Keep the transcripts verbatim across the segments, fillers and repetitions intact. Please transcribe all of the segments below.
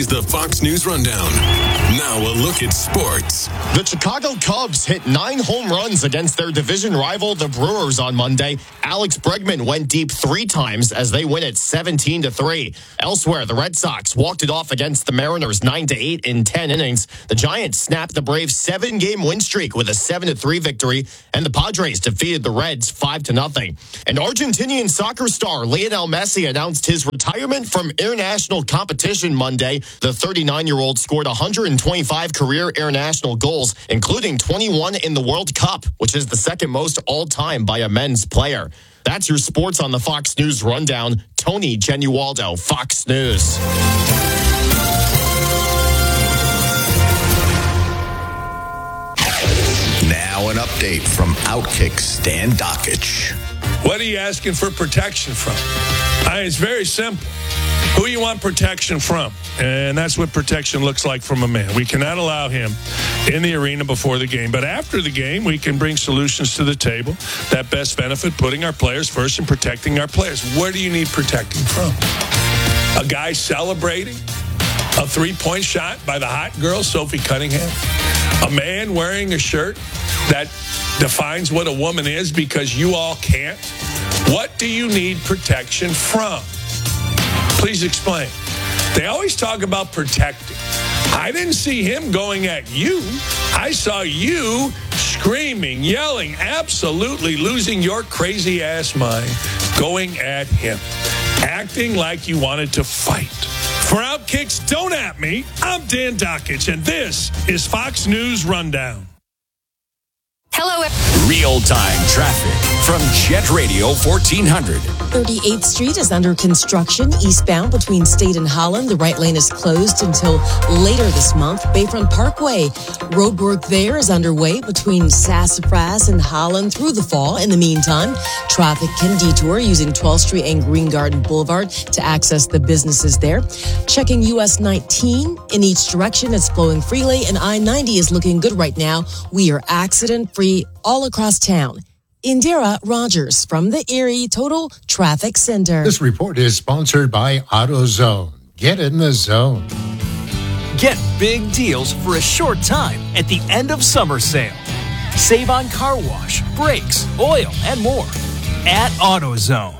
is the Fox News Rundown. Now a look at sports. The Chicago Cubs hit nine home runs against their division rival, the Brewers, on Monday. Alex Bregman went deep three times as they win at seventeen to three. Elsewhere, the Red Sox walked it off against the Mariners nine to eight in ten innings. The Giants snapped the Braves' seven-game win streak with a seven to three victory, and the Padres defeated the Reds five to nothing. And Argentinian soccer star Lionel Messi announced his retirement from international competition Monday. The thirty-nine-year-old scored one hundred twenty-five career international goals, including twenty-one in the World Cup, which is the second most all-time by a men's player. That's your sports on the Fox News Rundown. Tony Genualdo, Fox News. Now an update from Outkick Stan Dakich. What are you asking for protection from? Uh, it's very simple. Who you want protection from? And that's what protection looks like from a man. We cannot allow him in the arena before the game. But after the game, we can bring solutions to the table that best benefit putting our players first and protecting our players. Where do you need protecting from? A guy celebrating a three-point shot by the hot girl, Sophie Cunningham? A man wearing a shirt that defines what a woman is because you all can't? What do you need protection from? Please explain. They always talk about protecting. I didn't see him going at you. I saw you screaming, yelling, absolutely losing your crazy ass mind, going at him, acting like you wanted to fight. For Outkick's Don't At Me, I'm Dan Dakich, and this is Fox News Rundown. Hello. Real-time traffic from Jet Radio fourteen hundred. thirty-eighth Street is under construction eastbound between State and Holland. The right lane is closed until later this month. Bayfront Parkway, road work there is underway between Sassafras and Holland through the fall. In the meantime, traffic can detour using twelfth Street and Green Garden Boulevard to access the businesses there. Checking U S nineteen in each direction, it's flowing freely, and I ninety is looking good right now. We are accident-free all across town. Indira Rogers from the Erie Total Traffic Center. This report is sponsored by AutoZone. Get in the zone. Get big deals for a short time at the end of summer sale. Save on car wash, brakes, oil, and more at AutoZone.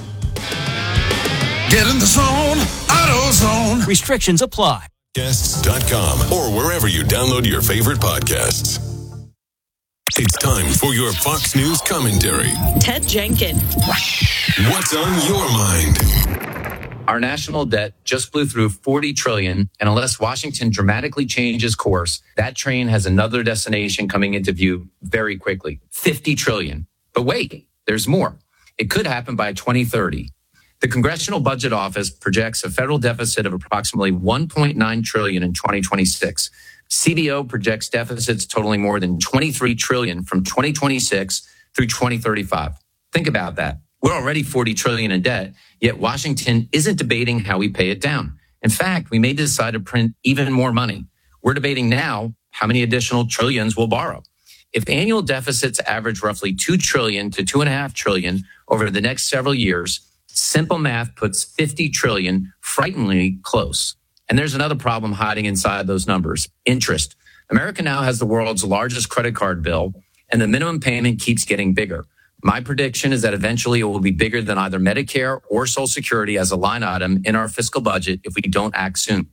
Get in the zone, AutoZone. Restrictions apply. Guests dot com or wherever you download your favorite podcasts. It's time for your Fox News commentary. Ted Jenkins. What's on your mind? Our national debt just blew through forty trillion dollars, and unless Washington dramatically changes course, that train has another destination coming into view very quickly, fifty trillion dollars. But wait, there's more. It could happen by twenty thirty. The Congressional Budget Office projects a federal deficit of approximately one point nine trillion dollars in twenty twenty-six. C B O projects deficits totaling more than twenty-three trillion dollars from twenty twenty-six through twenty thirty-five. Think about that. We're already forty trillion dollars in debt, yet Washington isn't debating how we pay it down. In fact, we may decide to print even more money. We're debating now how many additional trillions we'll borrow. If annual deficits average roughly two trillion dollars to two point five trillion dollars over the next several years, simple math puts fifty trillion dollars frighteningly close. And there's another problem hiding inside those numbers: interest. America now has the world's largest credit card bill, and the minimum payment keeps getting bigger. My prediction is that eventually it will be bigger than either Medicare or Social Security as a line item in our fiscal budget if we don't act soon.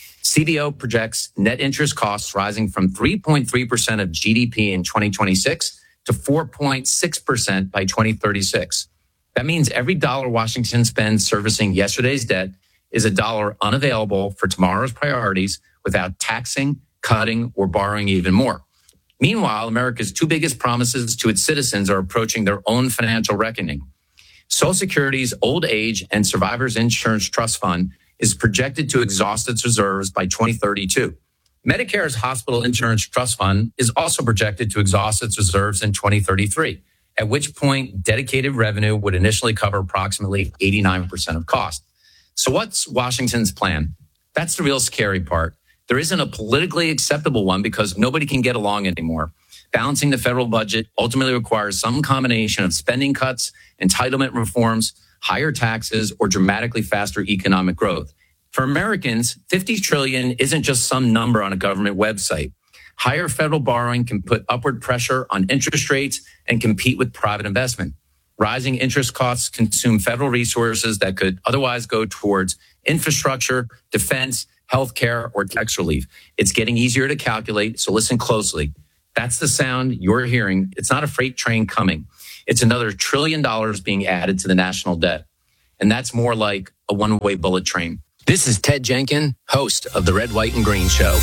C B O projects net interest costs rising from three point three percent of G D P in twenty twenty-six to four point six percent by twenty thirty-six. That means every dollar Washington spends servicing yesterday's debt is a dollar unavailable for tomorrow's priorities without taxing, cutting, or borrowing even more. Meanwhile, America's two biggest promises to its citizens are approaching their own financial reckoning. Social Security's Old Age and Survivors Insurance Trust Fund is projected to exhaust its reserves by twenty thirty-two. Medicare's Hospital Insurance Trust Fund is also projected to exhaust its reserves in twenty thirty-three, at which point dedicated revenue would initially cover approximately eighty-nine percent of cost. So what's Washington's plan? That's the real scary part. There isn't a politically acceptable one because nobody can get along anymore. Balancing the federal budget ultimately requires some combination of spending cuts, entitlement reforms, higher taxes, or dramatically faster economic growth. For Americans, fifty trillion dollars isn't just some number on a government website. Higher federal borrowing can put upward pressure on interest rates and compete with private investment. Rising interest costs consume federal resources that could otherwise go towards infrastructure, defense, healthcare, or tax relief. It's getting easier to calculate, so listen closely. That's the sound you're hearing. It's not a freight train coming. It's another trillion dollars being added to the national debt. And that's more like a one-way bullet train. This is Ted Jenkin, host of the Red, White, and Green Show.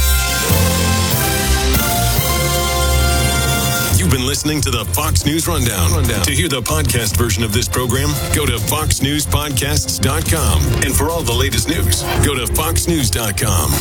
You've been listening to the Fox News Rundown. Rundown. To hear the podcast version of this program, go to fox news podcasts dot com. And for all the latest news, go to fox news dot com.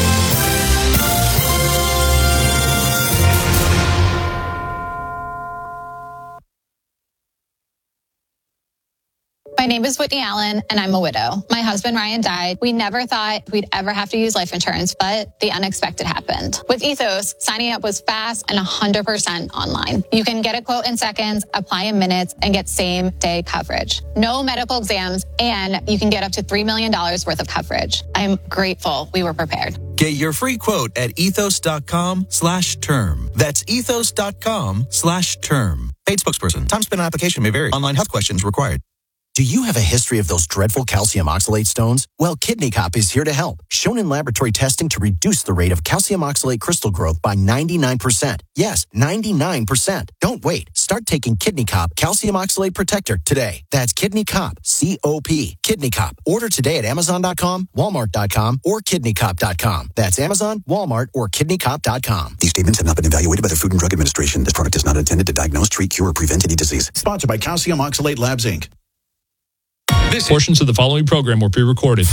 My name is Whitney Allen, and I'm a widow. My husband, Ryan, died. We never thought we'd ever have to use life insurance, but the unexpected happened. With Ethos, signing up was fast and one hundred percent online. You can get a quote in seconds, apply in minutes, and get same-day coverage. No medical exams, and you can get up to three million dollars worth of coverage. I'm grateful we were prepared. Get your free quote at ethos.com slash term. That's ethos.com slash term. Paid spokesperson. Time spent on application may vary. Online health questions required. Do you have a history of those dreadful calcium oxalate stones? Well, Kidney Cop is here to help. Shown in laboratory testing to reduce the rate of calcium oxalate crystal growth by ninety-nine percent. Yes, ninety-nine percent. Don't wait. Start taking Kidney Cop Calcium Oxalate Protector today. That's Kidney Cop, C O P. Kidney Cop. Order today at amazon dot com, walmart dot com, or kidney cop dot com. That's Amazon, Walmart, or kidney cop dot com. These statements have not been evaluated by the Food and Drug Administration. This product is not intended to diagnose, treat, cure, or prevent any disease. Sponsored by Calcium Oxalate Labs, Incorporated. Portions of the following program were pre-recorded.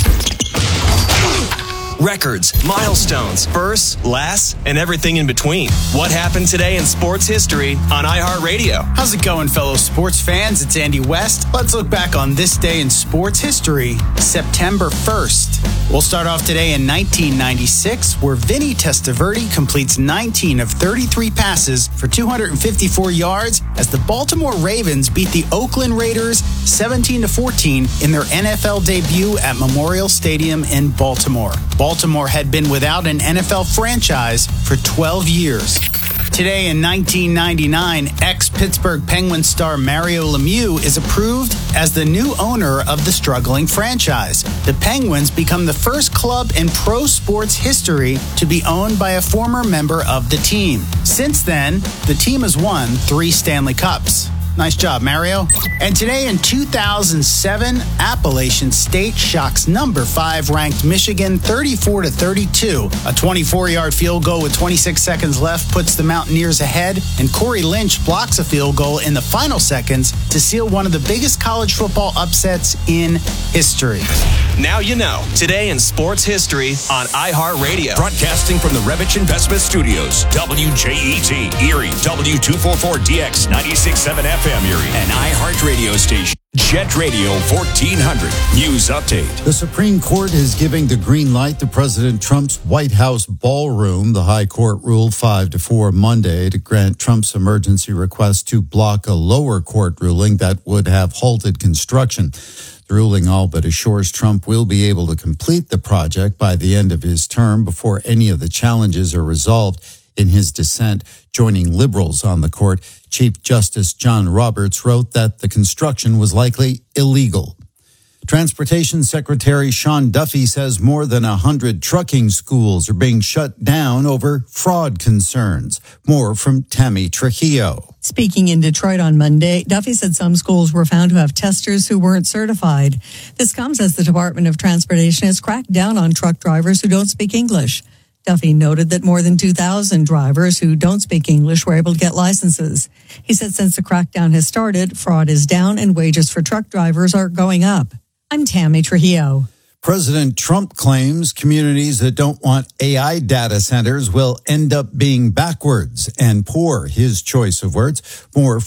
Records, milestones, firsts, lasts, and everything in between. What happened today in sports history on iHeartRadio? How's it going, fellow sports fans? It's Andy West. Let's look back on this day in sports history, September first. We'll start off today in nineteen ninety-six, where Vinny Testaverde completes nineteen of thirty-three passes for two hundred fifty-four yards as the Baltimore Ravens beat the Oakland Raiders seventeen to fourteen in their N F L debut at Memorial Stadium in Baltimore. Baltimore had been without an N F L franchise for twelve years. Today in nineteen ninety-nine, ex-Pittsburgh Penguins star Mario Lemieux is approved as the new owner of the struggling franchise. The Penguins become the first club in pro sports history to be owned by a former member of the team. Since then, the team has won three Stanley Cups. Nice job, Mario. And today in two thousand seven, Appalachian State shocks number five ranked Michigan thirty-four to thirty-two. A twenty-four-yard field goal with twenty-six seconds left puts the Mountaineers ahead, and Corey Lynch blocks a field goal in the final seconds to seal one of the biggest college football upsets in history. Now you know. Today in sports history on iHeartRadio. Broadcasting from the Revich Investment Studios, W J E T, Erie, W two forty-four D X, ninety-six point seven F M Erie, an iHeartRadio station. Jet Radio fourteen hundred. News update. The Supreme Court is giving the green light to President Trump's White House ballroom. The High Court ruled five to four Monday to grant Trump's emergency request to block a lower court ruling that would have halted construction. The ruling all but assures Trump will be able to complete the project by the end of his term before any of the challenges are resolved. In his dissent, joining liberals on the court, Chief Justice John Roberts wrote that the construction was likely illegal. Transportation Secretary Sean Duffy says more than one hundred trucking schools are being shut down over fraud concerns. More from Tammy Trujillo. Speaking in Detroit on Monday, Duffy said some schools were found to have testers who weren't certified. This comes as the Department of Transportation has cracked down on truck drivers who don't speak English. Duffy noted that more than two thousand drivers who don't speak English were able to get licenses. He said since the crackdown has started, fraud is down and wages for truck drivers are going up. I'm Tammy Trujillo. President Trump claims communities that don't want A I data centers will end up being backwards and poor. His choice of words. More from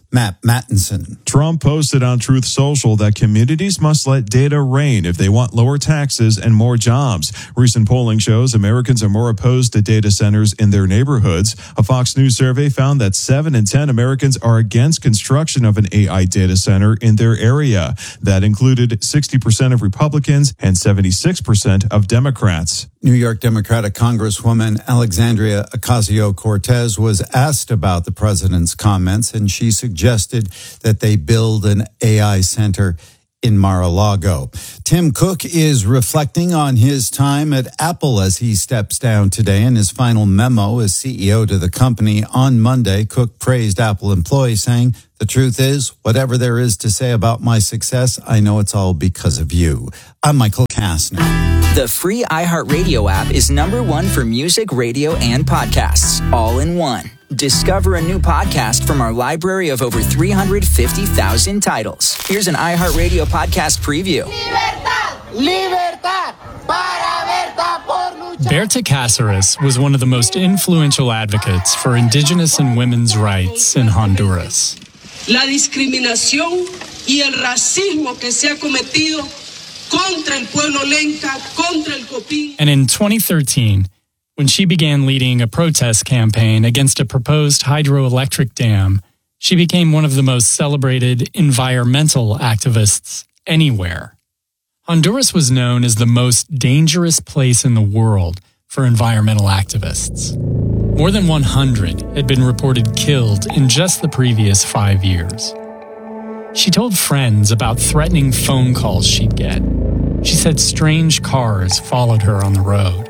Matt Mattinson. Trump posted on Truth Social that communities must let data reign if they want lower taxes and more jobs. Recent polling shows Americans are more opposed to data centers in their neighborhoods. A Fox News survey found that seven in ten Americans are against construction of an A I data center in their area. That included sixty percent of Republicans and seventy-six percent of Democrats. New York Democratic Congresswoman Alexandria Ocasio-Cortez was asked about the president's comments, and she suggested that they build an A I center in Mar-a-Lago. Tim Cook is reflecting on his time at Apple as he steps down today. In his final memo as C E O to the company on Monday, Cook praised Apple employees, saying, "The truth is, whatever there is to say about my success, I know it's all because of you." I'm Michael Kastner. The free iHeartRadio app is number one for music, radio, and podcasts, all in one. Discover a new podcast from our library of over three hundred fifty thousand titles. Here's an iHeartRadio podcast preview. Libertad, libertad, para Berta por luchar. Berta Cáceres was one of the most influential advocates for indigenous and women's rights in Honduras. La discriminación y el racismo que se ha cometido contra el pueblo lenca, contra el Copín. And in twenty thirteen, when she began leading a protest campaign against a proposed hydroelectric dam, she became one of the most celebrated environmental activists anywhere. Honduras was known as the most dangerous place in the world for environmental activists. More than one hundred had been reported killed in just the previous five years. She told friends about threatening phone calls she'd get. She said strange cars followed her on the road.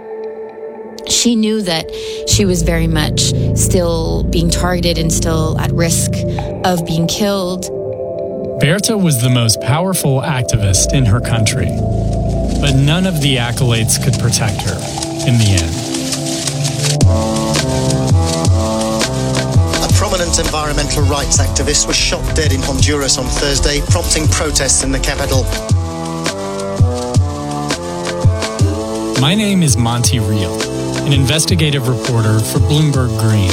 She knew that she was very much still being targeted and still at risk of being killed. Berta was the most powerful activist in her country, but none of the accolades could protect her in the end. A prominent environmental rights activist was shot dead in Honduras on Thursday, prompting protests in the capital. My name is Monty Reel, an investigative reporter for Bloomberg Green.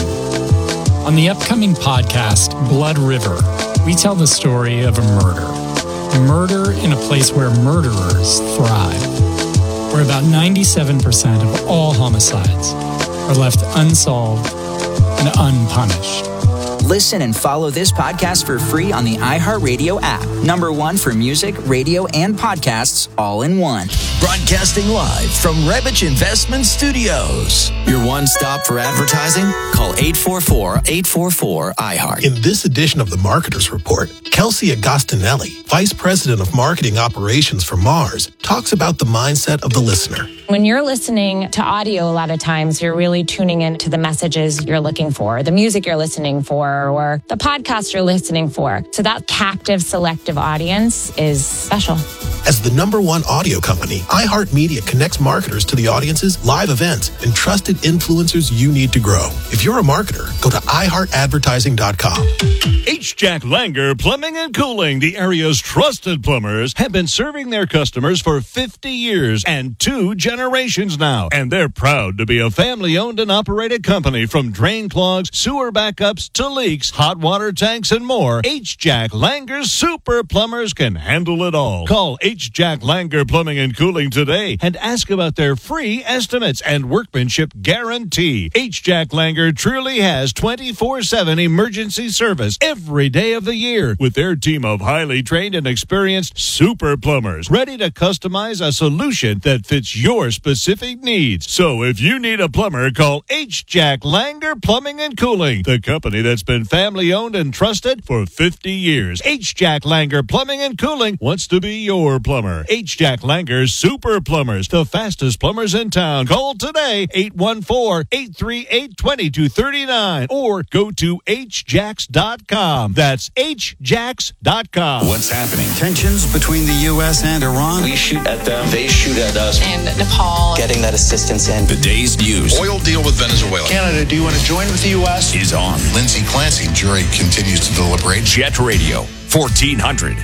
On the upcoming podcast, Blood River, we tell the story of a murder. A murder in a place where murderers thrive, where about ninety-seven percent of all homicides are left unsolved and unpunished. Listen and follow this podcast for free on the iHeartRadio app. Number one for music, radio, and podcasts, all in one. Broadcasting live from Rebich Investment Studios. Your one-stop for advertising? Call eight four four, eight four four, I heart. In this edition of the Marketer's Report, Kelsey Agostinelli, Vice President of Marketing Operations for Mars, talks about the mindset of the listener. When you're listening to audio, a lot of times you're really tuning into the messages you're looking for, the music you're listening for, or the podcast you're listening for. So that captive, selective audience is special. As the number one audio company, iHeartMedia connects marketers to the audiences, live events, and trusted influencers you need to grow. If you're a marketer, go to i heart advertising dot com. H. Jack Langer Plumbing and Cooling, the area's trusted plumbers, have been serving their customers for fifty years and two generations now. And they're proud to be a family-owned and operated company. From drain clogs, sewer backups, to leaks, hot water tanks, and more, H. Jack Langer's super plumbers can handle it all. Call H. Jack Langer Plumbing and Cooling today and ask about their free estimates and workmanship guarantee. H. Jack Langer truly has twenty-four seven emergency service every day of the year with their team of highly trained and experienced super plumbers ready to customize a solution that fits your specific needs. So if you need a plumber, call H. Jack Langer Plumbing and Cooling, the company that's been family owned and trusted for fifty years. H. Jack Langer Plumbing and Cooling wants to be your plumber. H. Jack Langer Super Plumbers, the fastest plumbers in town. Call today, eight one four, eight three eight, two two three nine, or go to h jacks dot com. That's h jacks dot com. What's happening? Tensions between the U S and Iran. We shoot at them, they shoot at us. And Nepal. Getting that assistance in. The day's news. Oil deal with Venezuela. Canada, do you want to join with the U S? Is on. Lindsay Clancy, jury continues to deliberate. Jet Radio, fourteen hundred.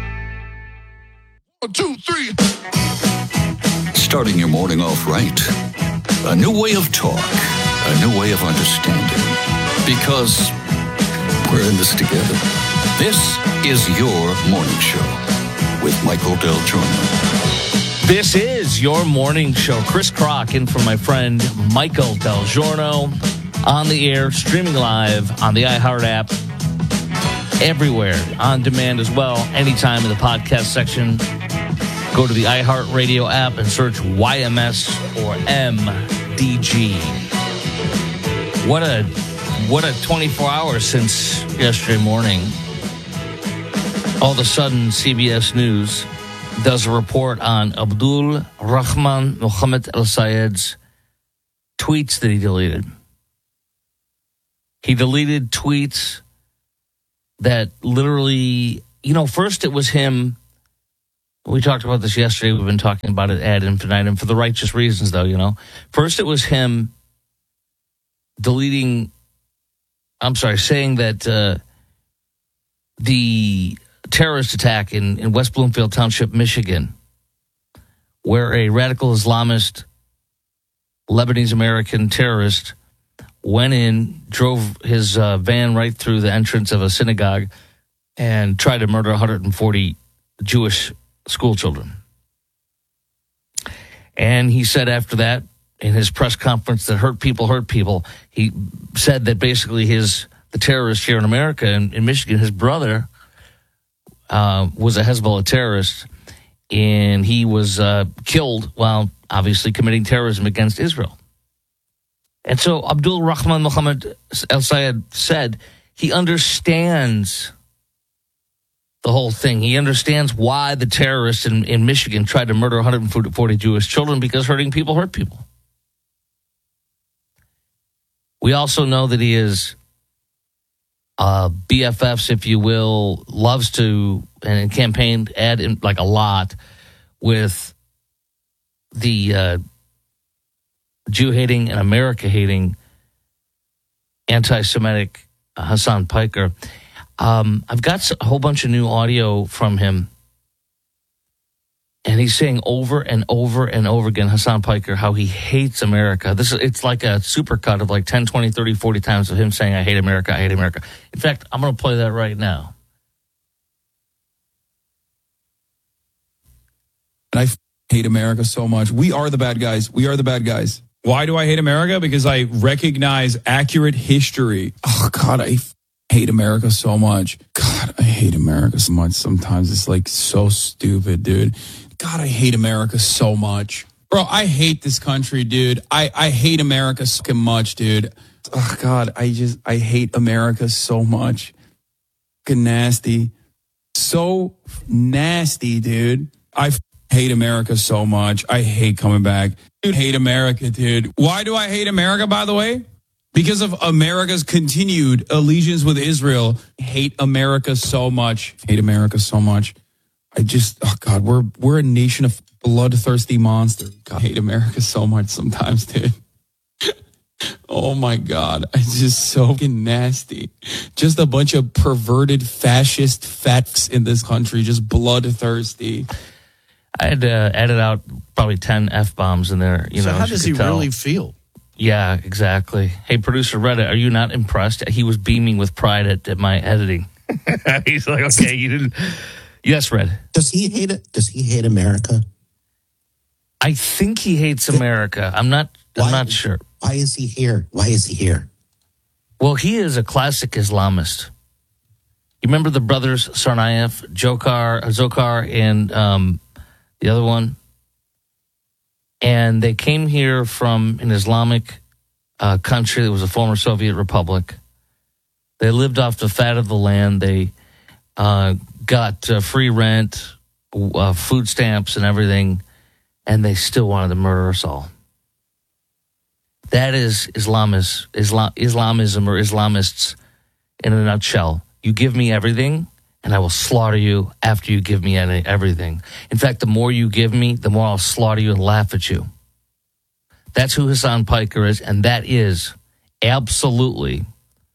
One, two, three. Starting your morning off right. A new way of talk. A new way of understanding. Because We're in this together. This is your morning show with Michael Del Giorno. This is your morning show. Chris Crock in for my friend Michael Del Giorno on the air, streaming live on the iHeart app, everywhere, on demand as well, anytime in the podcast section. Go to the iHeart Radio app and search Y M S or M D G. What a what a twenty-four hours since yesterday morning. All of a sudden, C B S News does a report on Abdul Rahman Mohammed Al Sayed's tweets that he deleted. He deleted tweets that literally, you know, first it was him. We talked about this yesterday. We've been talking about it ad infinitum for the righteous reasons, though, you know. First it was him deleting, I'm sorry, saying that uh, the terrorist attack in, in West Bloomfield Township, Michigan, where a radical Islamist Lebanese-American terrorist went in, drove his uh, van right through the entrance of a synagogue and tried to murder one hundred forty Jewish school children. And he said after that, in his press conference, that hurt people hurt people, he said that basically his the terrorist here in America, in, in Michigan, his brother uh, was a Hezbollah terrorist, and he was uh, killed while obviously committing terrorism against Israel. And so Abdul Rahman Mohammed Al Sayed said he understands the whole thing. He understands why the terrorists in, in Michigan tried to murder one hundred forty Jewish children, because hurting people hurt people. We also know that he is uh, B F Fs, if you will, loves to, and campaigned ad in, like a lot with the uh, Jew-hating and America-hating anti-Semitic uh, Hassan Piker. Um, I've got a whole bunch of new audio from him, and he's saying over and over and over again, Hassan Piker, how he hates America. This is, it's like a supercut of like ten, twenty, thirty, forty times of him saying, I hate America, I hate America. In fact, I'm going to play that right now. And I f- hate America so much. We are the bad guys. We are the bad guys. Why do I hate America? Because I recognize accurate history. Oh, God, I f- hate America so much. God, I hate America so much. Sometimes it's like so stupid, dude. God, I hate America so much. Bro, I hate this country, dude. I, I hate America so much, dude. Oh, God, I just, I hate America so much. Fucking nasty. So nasty, dude. I f- hate America so much. I hate coming back. Dude, hate America, dude. Why do I hate America, by the way? Because of America's continued allegiance with Israel. I hate America so much. Hate America so much. I just, oh God, we're we're a nation of bloodthirsty monsters. God, I hate America so much sometimes, dude. Oh my God, it's just so fucking nasty. Just a bunch of perverted fascist facts in this country, just bloodthirsty. I had uh, added out probably ten F-bombs in there. You so know, how does he tell. really feel? Yeah, exactly. Hey, producer Reddit, are you not impressed? He was beaming with pride at, at my editing. He's like, okay, you didn't. Yes, Red. Does he hate it? Does he hate America? I think he hates America. I'm not. I'm why, not sure. Why is he here? Why is he here? Well, he is a classic Islamist. You remember the brothers Tsarnaev, Dzhokhar, Dzhokhar, and um, the other one? And they came here from an Islamic uh, country that was a former Soviet republic. They lived off the fat of the land. They uh, got uh, free rent, uh, food stamps, and everything, and they still wanted to murder us all. That is Islamist, Islam, Islamism or Islamists in a nutshell. You give me everything, and I will slaughter you after you give me any, everything. In fact, the more you give me, the more I'll slaughter you and laugh at you. That's who Hassan Piker is, and that is absolutely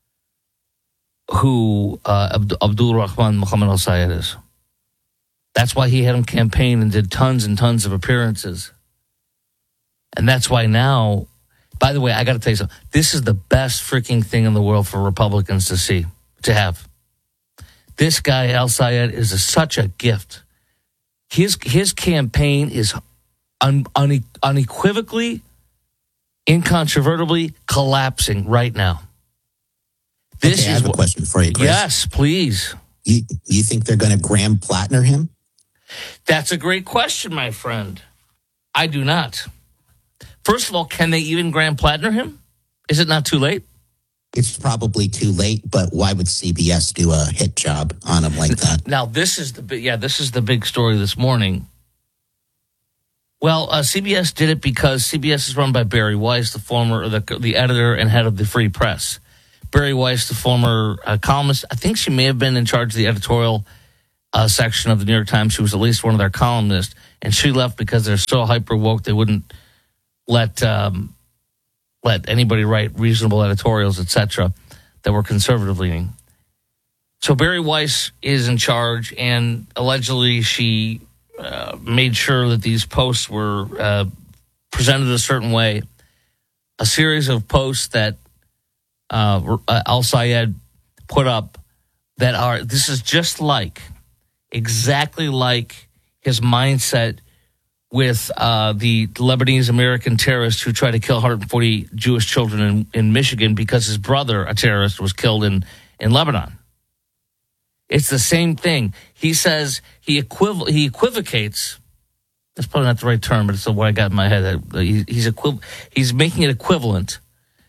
who uh, Abd- Abdul Rahman Mohammed Al Sayed is. That's why he had him campaign and did tons and tons of appearances. And that's why now, by the way, I got to tell you something. This is the best freaking thing in the world for Republicans to see. to have. This guy, Al Sayed, is a, such a gift. His his campaign is un, une, unequivocally, incontrovertibly collapsing right now. This okay, I is have a question for you, Chris. Yes, please. You, you think they're going to Graham Plattner him? That's a great question, my friend. I do not. First of all, can they even Graham Plattner him? Is it not too late? It's probably too late, but why would C B S do a hit job on him like that? Now, this is the big, yeah, this is the big story this morning. Well, uh, C B S did it because C B S is run by Barry Weiss, the former, the, the editor and head of the Free Press. Barry Weiss, the former uh, columnist, I think she may have been in charge of the editorial uh, section of the New York Times. She was at least one of their columnists, and she left because they're so hyper woke they wouldn't let um, let anybody write reasonable editorials, et cetera, that were conservative leaning. So Barry Weiss is in charge, and allegedly she uh, made sure that these posts were uh, presented a certain way. A series of posts that uh, Al Sayed put up that are, this is just like, exactly like his mindset with uh, the Lebanese American terrorist who tried to kill one hundred forty Jewish children in, in Michigan because his brother, a terrorist, was killed in, in Lebanon. It's the same thing. He says he equiv- he equivocates. That's probably not the right term, but it's what I got in my head. He, he's equiv- he's making it equivalent.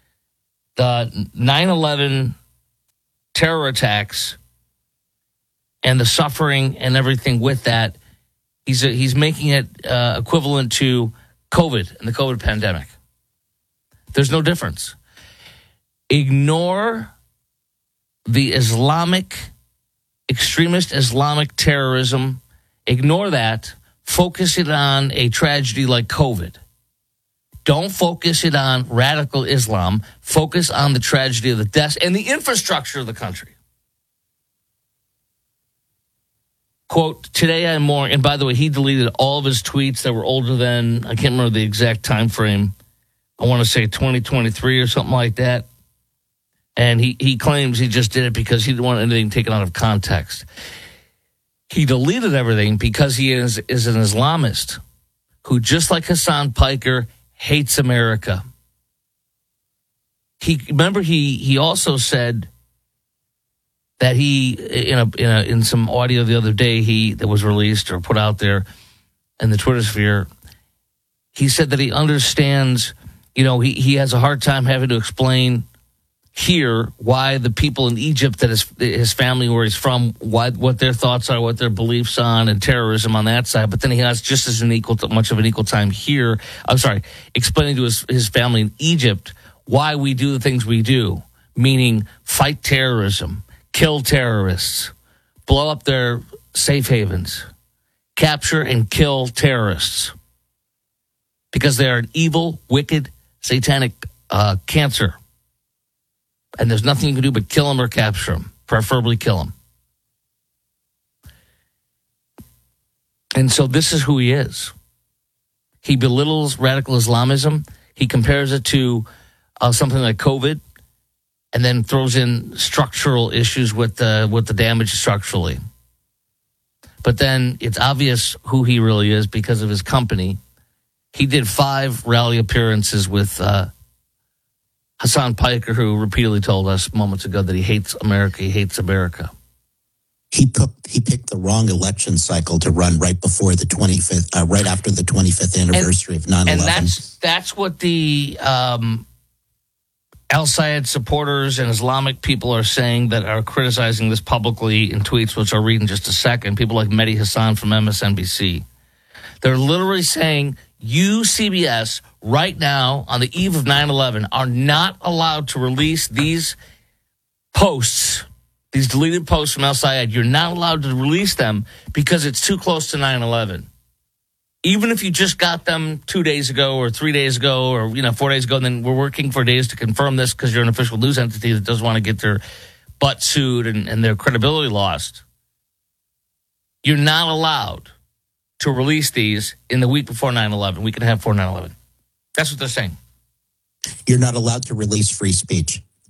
The nine eleven terror attacks and the suffering and everything with that, he's a, he's making it uh, equivalent to COVID and the COVID pandemic. There's no difference. Ignore the Islamic, extremist Islamic terrorism. Ignore that. Focus it on a tragedy like COVID. Don't focus it on radical Islam. Focus on the tragedy of the deaths and the infrastructure of the country. Quote, today I'm more, and by the way, he deleted all of his tweets that were older than, I can't remember the exact time frame. I want to say twenty twenty-three or something like that. And he, he claims he just did it because he didn't want anything taken out of context. He deleted everything because he is, is an Islamist who, just like Hassan Piker, hates America. He remember he he also said that he in a in a in some audio the other day he that was released or put out there in the Twitter sphere. He said that he understands, you know, he, he has a hard time having to explain here why the people in Egypt that his his family where he's from, why what their thoughts are, what their beliefs on, and terrorism on that side. But then he has just as an equal much of an equal time here. I'm sorry, explaining to his his family in Egypt why we do the things we do, meaning fight terrorism, kill terrorists, blow up their safe havens, capture and kill terrorists, because they are an evil, wicked, satanic uh, cancer. And there's nothing you can do but kill them or capture them, preferably kill them. And so this is who he is. He belittles radical Islamism. He compares it to uh, something like COVID, and then throws in structural issues with the, with the damage structurally. But then it's obvious who he really is because of his company. He did five rally appearances with uh, Hassan Piker, who repeatedly told us moments ago that he hates America. He hates America. He put, he picked the wrong election cycle to run right before the twenty-fifth, uh, right after the twenty-fifth anniversary and, of nine eleven. And that's that's what the um, Al Sayed supporters and Islamic people are saying that are criticizing this publicly in tweets, which I'll read in just a second. People like Mehdi Hassan from M S N B C. They're literally saying, you, C B S, right now, on the eve of nine eleven, are not allowed to release these posts, these deleted posts from Al Sayed. You're not allowed to release them because it's too close to nine eleven. Even if you just got them two days ago or three days ago or, you know, four days ago, then we're working for days to confirm this because you're an official news entity that doesn't want to get their butt sued and, and their credibility lost. You're not allowed to release these in the week before nine eleven. We can have for nine eleven. That's what they're saying. You're not allowed to release free speech.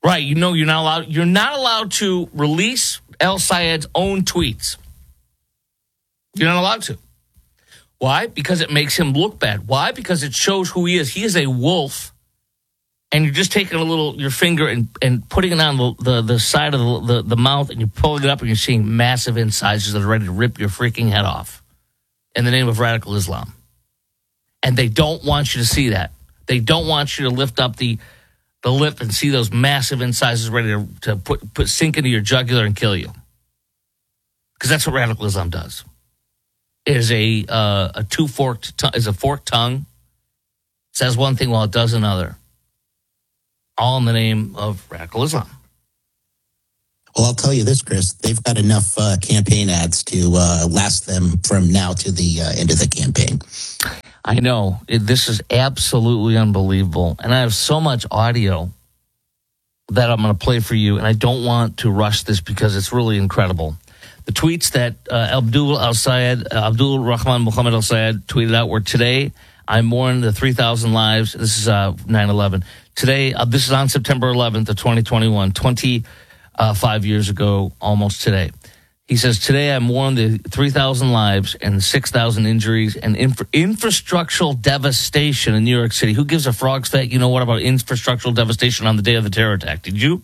Right. You know, you're not allowed, you're not allowed to release El Sayed's own tweets. You're not allowed to. Why? Because it makes him look bad. Why? Because it shows who he is. He is a wolf. And you're just taking a little, your finger and, and putting it on the, the, the side of the, the, the mouth, and you're pulling it up, and you're seeing massive incisors that are ready to rip your freaking head off in the name of radical Islam. And they don't want you to see that. They don't want you to lift up the, the lip and see those massive incisors ready to, to put, put sink into your jugular and kill you. Because that's what radical Islam does. It is a, uh, a two-forked, t- is a forked tongue. Says one thing while it does another. All in the name of radical Islam. Well, I'll tell you this, Chris. They've got enough uh, campaign ads to uh, last them from now to the uh, end of the campaign. I know. It, this is absolutely unbelievable. And I have so much audio that I'm going to play for you, and I don't want to rush this because it's really incredible. The tweets that uh, Abdul Al-Sayed, uh, Abdul Rahman Muhammad Al-Sayed tweeted out were, today, I mourn the three thousand lives. This is uh, nine eleven. Today, uh, this is on September eleventh of twenty twenty-one, twenty-five years ago, almost today. He says, today I mourn the three thousand lives and six thousand injuries and infra- infrastructural devastation in New York City. Who gives a frog's fat, you know what, about infrastructural devastation on the day of the terror attack? Did you?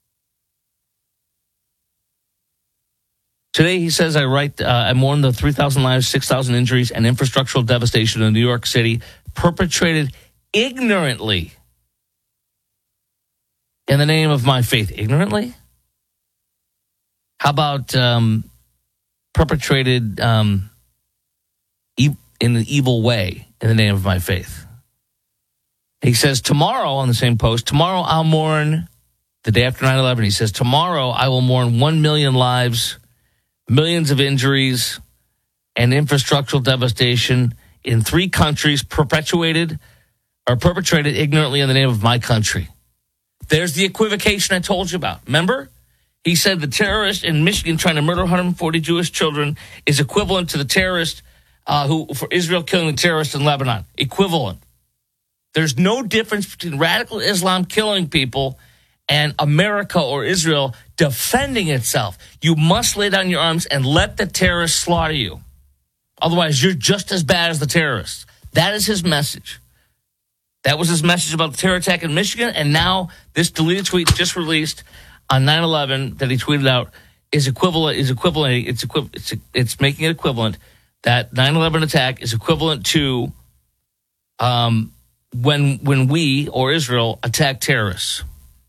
Today, he says, I write, uh, I mourn the three thousand lives, six thousand injuries, and infrastructural devastation in New York City perpetrated ignorantly in the name of my faith. Ignorantly? How about um, perpetrated um, e- in an evil way in the name of my faith? He says, tomorrow, on the same post, tomorrow I'll mourn, the day after nine eleven, he says, tomorrow I will mourn one million lives, millions of injuries, and infrastructural devastation in three countries perpetuated or perpetrated ignorantly in the name of my country. There's the equivocation I told you about. Remember? He said the terrorist in Michigan trying to murder one hundred forty Jewish children is equivalent to the terrorist uh, who for Israel killing the terrorist in Lebanon. Equivalent. There's no difference between radical Islam killing people and America or Israel defending itself. You must lay down your arms and let the terrorists slaughter you. Otherwise, you're just as bad as the terrorists. That is his message. That was his message about the terror attack in Michigan, and now this deleted tweet just released on nine eleven that he tweeted out is equivalent. Is equivalent. It's equi- It's it's making it equivalent. That nine eleven attack is equivalent to um, when when we or Israel attack terrorists.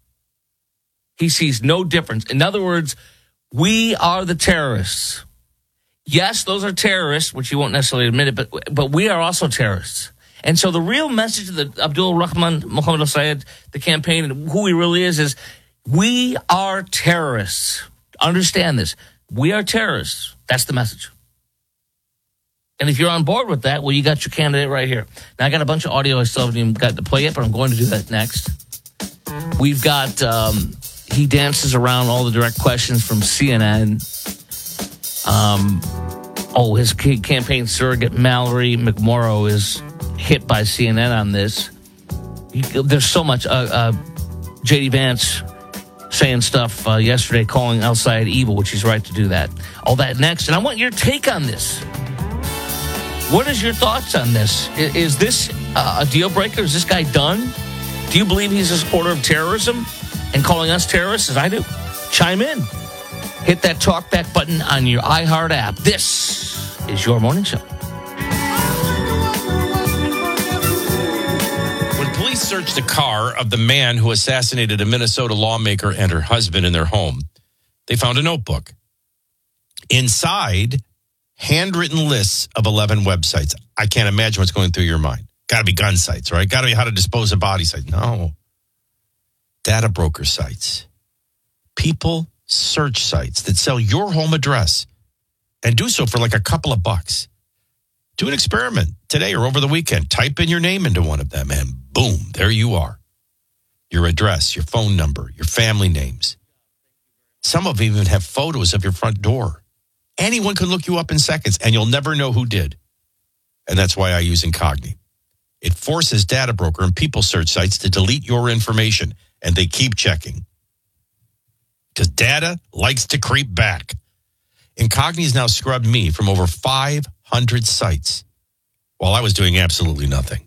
He sees no difference. In other words, we are the terrorists. Yes, those are terrorists, which you won't necessarily admit it, but but we are also terrorists. And so the real message of the Abdul Rahman Muhammad Al-Sayed, the campaign, and who he really is, is we are terrorists. Understand this. We are terrorists. That's the message. And if you're on board with that, well, you got your candidate right here. Now, I got a bunch of audio I still haven't even got to play yet, but I'm going to do that next. We've got, um, he dances around all the direct questions from C N N. Um, oh, his campaign surrogate, Mallory McMorrow, is hit by C N N on this. There's so much. Uh, uh, J D Vance saying stuff uh, yesterday, calling Al-Sayed evil, which he's right to do that. All that next. And I want your take on this. What is your thoughts on this? Is, is this uh, a deal breaker? Is this guy done? Do you believe he's a supporter of terrorism and calling us terrorists, as I do? Chime in. Hit that talk back button on your iHeart app. This is your morning show. Police searched the car of the man who assassinated a Minnesota lawmaker and her husband in their home. They found a notebook. Inside, handwritten lists of eleven websites. I can't imagine what's going through your mind. Got to be gun sites, right? Got to be how to dispose of body sites. No. Data broker sites. People search sites that sell your home address and do so for like a couple of bucks. Do an experiment today or over the weekend. Type in your name into one of them and boom, there you are. Your address, your phone number, your family names. Some of them even have photos of your front door. Anyone can look you up in seconds and you'll never know who did. And that's why I use Incogni. It forces data broker and people search sites to delete your information, and they keep checking. because data likes to creep back. Incogni's now scrubbed me from over five hundred sites while I was doing absolutely nothing.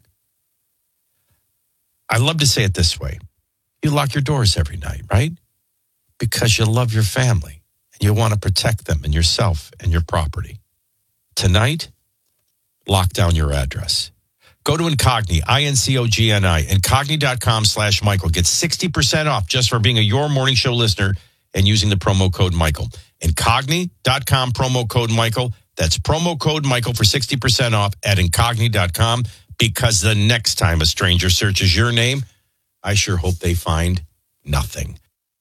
I love to say it this way. You lock your doors every night, right? Because you love your family and you want to protect them and yourself and your property. Tonight, lock down your address. Go to Incogni, I N C O G N I, incogni.com slash Michael. Get sixty percent off just for being a Your Morning Show listener and using the promo code Michael. Incogni.com, promo code Michael. That's promo code Michael for sixty percent off at incogni dot com, because the next time a stranger searches your name, I sure hope they find nothing.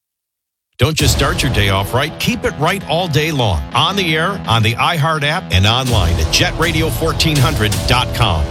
Don't just start your day off right. Keep it right all day long. On the air, on the iHeart app, and online at jet radio fourteen hundred dot com.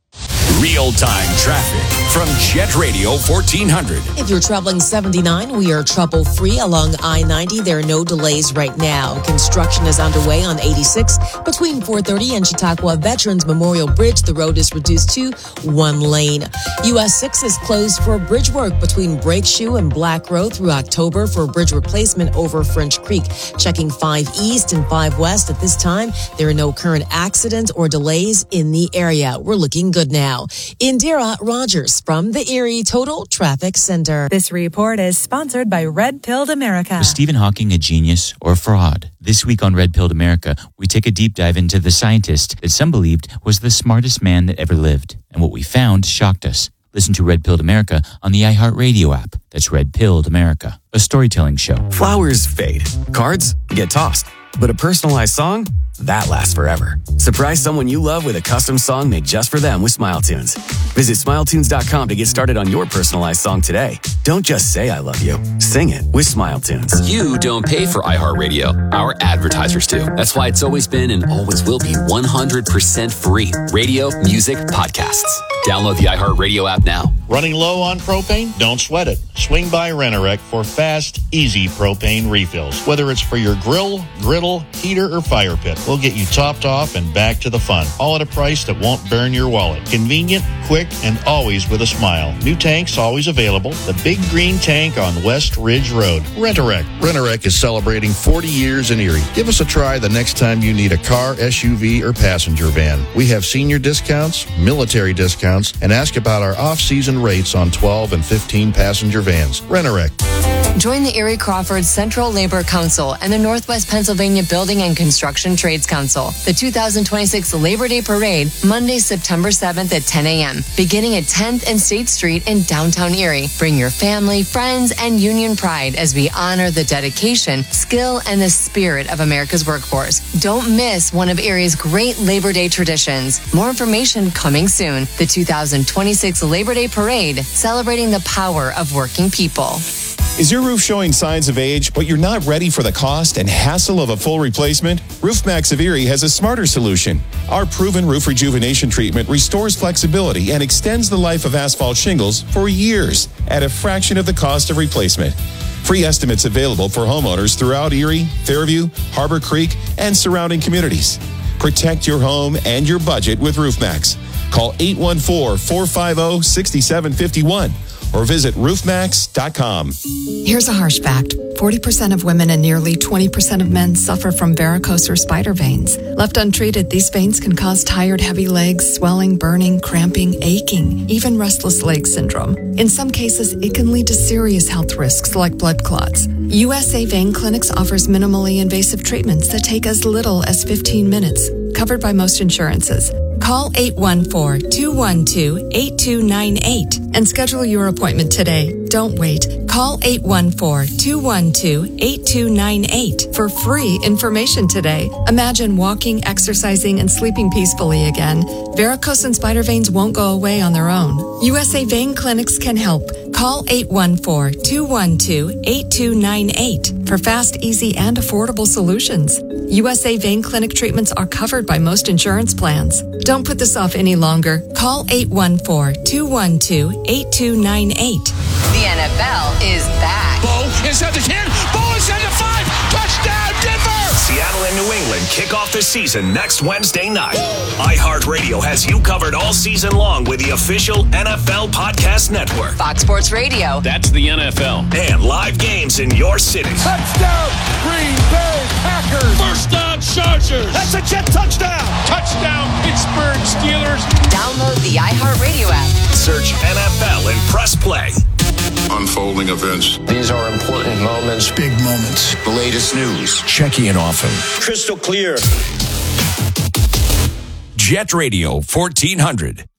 Real-time traffic from Jet Radio fourteen hundred. If you're traveling seventy-nine, we are trouble-free along I ninety. There are no delays right now. Construction is underway on eighty-six between four thirty and Chautauqua Veterans Memorial Bridge. The road is reduced to one lane. U S six is closed for bridge work between Brake Shoe and Black Road through October for bridge replacement over French Creek. Checking five East and five West at this time. There are no current accidents or delays in the area. We're looking good now. Indira Rogers from the Erie Total Traffic Center. This report is sponsored by Red Pilled America. Was Stephen Hawking a genius or a fraud? This week on Red Pilled America, we take a deep dive into the scientist that some believed was the smartest man that ever lived. And what we found shocked us. Listen to Red Pilled America on the iHeartRadio app. That's Red Pilled America, a storytelling show. Flowers fade. Cards get tossed. But a personalized song? That lasts forever. Surprise someone you love with a custom song made just for them with SmileTunes. Visit smile tunes dot com to get started on your personalized song today. Don't just say I love you. Sing it with SmileTunes. You don't pay for iHeartRadio. Our advertisers do. That's why it's always been and always will be one hundred percent free. Radio, music, podcasts. Download the iHeartRadio app now. Running low on propane? Don't sweat it. Swing by Rent-A-Wreck for fast, easy propane refills. Whether it's for your grill, griddle, heater, or fire pit, we'll get you topped off and back to the fun. All at a price that won't burn your wallet. Convenient, quick, and always with a smile. New tanks always available. The big green tank on West Ridge Road. Rent-A-Wreck. Rent-A-Wreck is celebrating forty years in Erie. Give us a try the next time you need a car, S U V, or passenger van. We have senior discounts, military discounts, and ask about our off-season rates on twelve and fifteen passenger vans. Rent-A-Wreck. Join the Erie Crawford Central Labor Council and the Northwest Pennsylvania Building and Construction Trades Council. The two thousand twenty-six Labor Day Parade, Monday, September seventh at ten a.m., beginning at tenth and State Street in downtown Erie. Bring your family, friends, and union pride as we honor the dedication, skill, and the spirit of America's workforce. Don't miss one of Erie's great Labor Day traditions. More information coming soon. The two thousand twenty-six Labor Day Parade, celebrating the power of working people. Is your roof showing signs of age, but you're not ready for the cost and hassle of a full replacement? RoofMax of Erie has a smarter solution. Our proven roof rejuvenation treatment restores flexibility and extends the life of asphalt shingles for years at a fraction of the cost of replacement. Free estimates available for homeowners throughout Erie, Fairview, Harbor Creek, and surrounding communities. Protect your home and your budget with RoofMax. Call eight one four, four five zero, six seven five one. Or visit roof max dot com. Here's a harsh fact. forty percent of women and nearly twenty percent of men suffer from varicose or spider veins. Left untreated, these veins can cause tired, heavy legs, swelling, burning, cramping, aching, even restless leg syndrome. In some cases, it can lead to serious health risks like blood clots. U S A Vein Clinics offers minimally invasive treatments that take as little as fifteen minutes, covered by most insurances. Call eight one four, two one two, eight two nine eight and schedule your appointment today. Don't wait. Call eight one four, two one two, eight two nine eight for free information today. Imagine walking, exercising, and sleeping peacefully again. Varicose and spider veins won't go away on their own. U S A Vein Clinics can help. Call eight one four, two one two, eight two nine eight for fast, easy, and affordable solutions. U S A Vein Clinic treatments are covered by most insurance plans. Don't put this off any longer. Call eight one four, two one two, eight two nine eight. The N F L is back. Bo is at the ten. Bo is at the five. Touchdown, Denver! Seattle and New England kick off the season next Wednesday night. iHeartRadio has you covered all season long with the official N F L Podcast Network. Fox Sports Radio. That's the N F L. And live games in your city. Touchdown, Green Bay Packers. First down, Chargers. That's a Jet touchdown. Touchdown, Pittsburgh Steelers. Download the iHeartRadio app. Search N F L and press play. Unfolding events. These are important moments. Big moments. The latest news. Checking in often. Crystal clear. Jet Radio fourteen hundred.